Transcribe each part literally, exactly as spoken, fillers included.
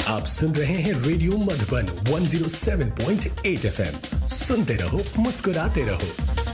आप सुन रहे हैं radio Madhuban one zero seven point eight FM. सुनते रहो, मुस्कुराते रहो।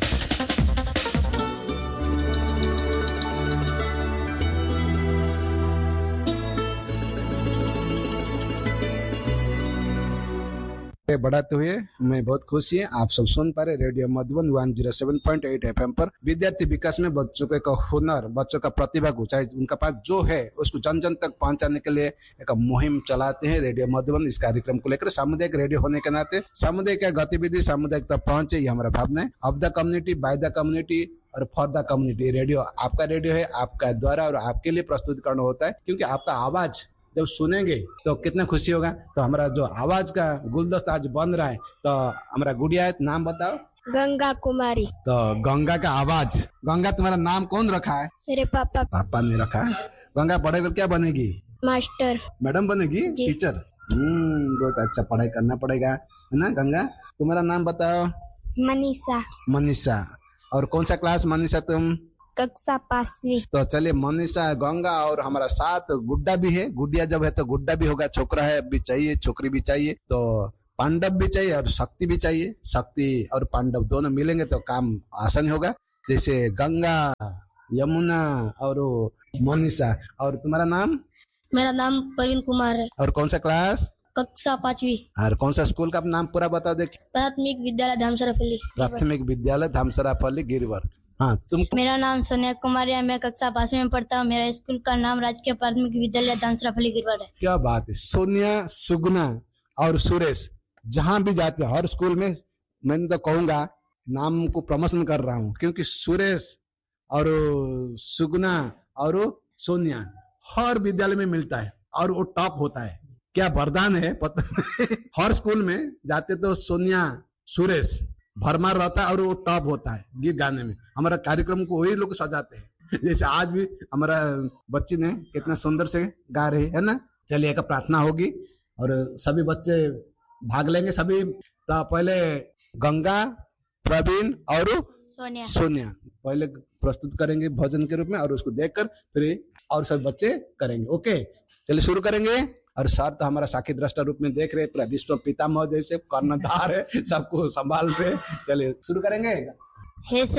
बढ़ाते हुए मैं बहुत खुशी है। आप सब सुन पा रहे radio Madhuban one zero seven point eight FM पर। विद्यार्थी विकास में बच्चों के का हुनर, बच्चों का प्रतिभा को, चाहे उनका पास जो है उसको जन जन तक पहुंचाने के लिए एक मुहिम चलाते हैं रेडियो मधुबन। इस कार्यक्रम को लेकर सामुदायिक रेडियो होने के नाते सामुदायिक गतिविधि सामुदायिक तक पहुंचे, ये हमारा भावना है। Of the community, by the community और फॉर द कम्युनिटी। रेडियो आपका रेडियो है, आपका द्वारा और आपके लिए प्रस्तुतिकरण होता है, क्योंकि आपका आवाज जब सुनेंगे तो कितना खुशी होगा। तो हमारा जो आवाज का गुलदस्ता आज बन रहा है, तो हमारा गुड़िया है, नाम बताओ। गंगा कुमारी। तो गंगा का आवाज। गंगा, तुम्हारा नाम कौन रखा है? मेरे पापा। पापा ने रखा है। गंगा पढ़े कर क्या बनेगी? मास्टर। मैडम बनेगी? टीचर। हम्म बहुत अच्छा, पढ़ाई करना पड़ेगा, है ना। गंगा, तुम्हारा नाम बताओ। मनीषा। मनीषा। और कौन सा क्लास मनीषा तुम? कक्षा पांचवी। तो चलिए, मनीषा, गंगा और हमारा साथ गुड्डा भी है। गुड्डिया जब है तो गुड्डा भी होगा। छोकरा है भी चाहिए, छोकरी भी चाहिए, तो पांडव भी चाहिए और शक्ति भी चाहिए। शक्ति और पांडव दोनों मिलेंगे तो काम आसान होगा। जैसे गंगा, यमुना और मनीषा। और तुम्हारा नाम? मेरा नाम प्रवीण कुमार है। और कौन सा क्लास? कक्षा पांचवी। और कौन सा स्कूल का नाम पूरा बताओ देखिए। प्राथमिक विद्यालय धामसरापल्ली। प्राथमिक विद्यालय धामसरापल्ली गिरवर। हाँ, तुम? मेरा नाम सोनिया कुमारी है, मैं कक्षा पांचवी में पढ़ता हूँ। मेरा स्कूल का नाम राजकीय प्राथमिक विद्यालय धामसरापल्ली गिरवर है। क्या बात है। सोनिया, सुगना और सुरेश जहाँ भी जाते हैं हर स्कूल में, मैं तो कहूंगा नाम को प्रमोशन कर रहा हूँ, क्योंकि सुरेश और सुगना और सोनिया हर विद्यालय में मिलता है और वो टॉप होता है। क्या वरदान है पता नहीं। हर स्कूल में जाते तो सोनिया, सुरेश भरमार रहता है और वो टॉप होता है गीत गाने में। हमारा कार्यक्रम को वही लोग सजाते हैं। जैसे आज भी हमारा बच्ची ने कितना सुंदर से गा रही है ना। चलिए, एक प्रार्थना होगी और सभी बच्चे भाग लेंगे सभी। तो पहले गंगा, प्रवीण और सोनिया सोनिया पहले प्रस्तुत करेंगे भोजन के रूप में, और उसको देखकर फिर और सब बच्चे करेंगे। ओके, चलिए शुरू करेंगे। और सर तो हमारा साक्षी दृष्टा रूप में देख रहे, पूरा विश्व पितामह जैसे कर्णधार है, सबको संभाल रहे। चलिए शुरू करेंगे। हे